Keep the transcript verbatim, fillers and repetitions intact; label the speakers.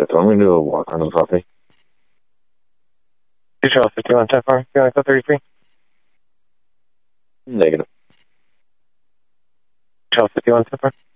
Speaker 1: So I'm going to do a walk onto the property.
Speaker 2: two Charles fifty-one, ten four, feeling code thirty-three.
Speaker 1: Negative.
Speaker 2: Charles fifty-one, ten four.